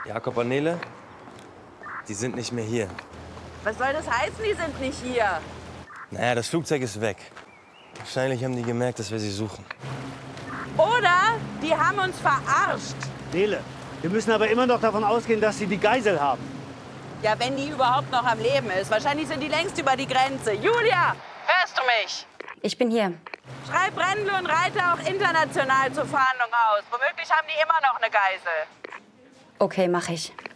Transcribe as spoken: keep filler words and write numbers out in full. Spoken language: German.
Jakob und Nele, die sind nicht mehr hier. Was soll das heißen, die sind nicht hier? Naja, das Flugzeug ist weg. Wahrscheinlich haben die gemerkt, dass wir sie suchen. Oder die haben uns verarscht. Nele, wir müssen aber immer noch davon ausgehen, dass sie die Geisel haben. Ja, wenn die überhaupt noch am Leben ist. Wahrscheinlich sind die längst über die Grenze. Julia, hörst du mich? Ich bin hier. Schreib Brendel und Reiter auch international zur Fahndung aus. Womöglich haben die immer noch eine Geisel. Okay, mach ich.